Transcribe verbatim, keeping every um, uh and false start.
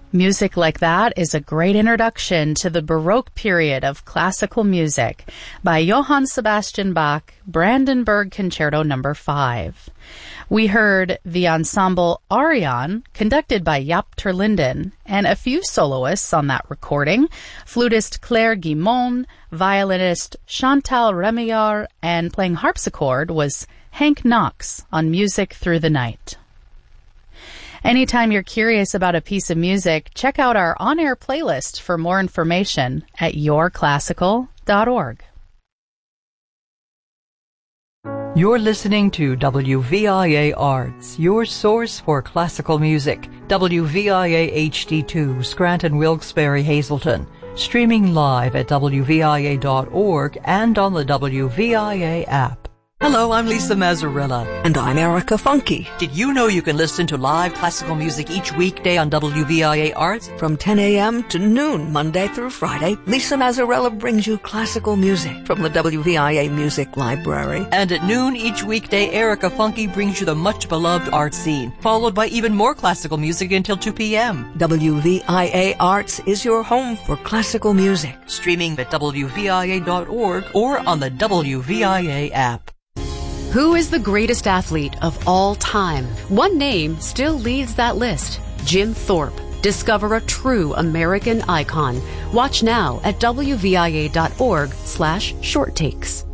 Music like that is a great introduction to the Baroque period of classical music by Johann Sebastian Bach, Brandenburg Concerto number five. We heard the ensemble Ariane, conducted by Jaap ter Linden, and a few soloists on that recording, flutist Claire Guimond, violinist Chantal Remillard, and playing harpsichord was Hank Knox on Music Through the Night. Anytime you're curious about a piece of music, check out our on-air playlist for more information at your classical dot org. You're listening to W V I A Arts, your source for classical music. W V I A H D two, Scranton, Wilkes-Barre, Hazleton. Streaming live at W V I A dot org and on the W V I A app. Hello, I'm Lisa Mazzarella. And I'm Erica Funky. Did you know you can listen to live classical music each weekday on W V I A Arts? From ten a.m. to noon, Monday through Friday, Lisa Mazzarella brings you classical music from the W V I A Music Library. And at noon each weekday, Erica Funky brings you the much-beloved art scene, followed by even more classical music until two p.m. W V I A Arts is your home for classical music. Streaming at W V I A dot org or on the W V I A app. Who is the greatest athlete of all time? One name still leads that list. Jim Thorpe. Discover a true American icon. Watch now at W V I A dot org slash short takes.